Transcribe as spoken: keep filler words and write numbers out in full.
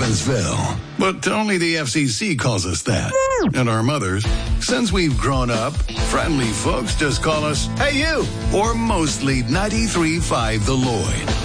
Collinsville. But only the F C C calls us that. And our mothers, since we've grown up, friendly folks just call us, "Hey, you!" Or mostly ninety-three point five The Lloyd.